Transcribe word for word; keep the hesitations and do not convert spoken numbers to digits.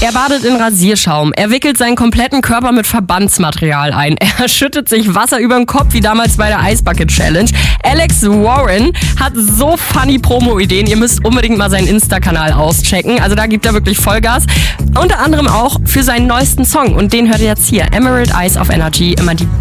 Er badet in Rasierschaum. Er wickelt seinen kompletten Körper mit Verbandsmaterial ein. Er schüttet sich Wasser über den Kopf, wie damals bei der Ice Bucket Challenge. Alex Warren hat so funny Promo-Ideen. Ihr müsst unbedingt mal seinen Insta-Kanal auschecken. Also da gibt er wirklich Vollgas. Unter anderem auch für seinen neuesten Song. Und den hört ihr jetzt hier. Emerald Eyes auf Energy. Immer die